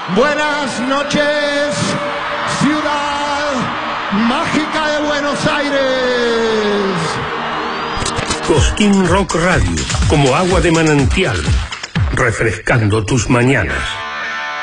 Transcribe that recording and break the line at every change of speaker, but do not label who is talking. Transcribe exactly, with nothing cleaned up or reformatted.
Buenas noches, ciudad mágica de Buenos Aires.
Cosquín Rock Radio, como agua de manantial, refrescando tus mañanas.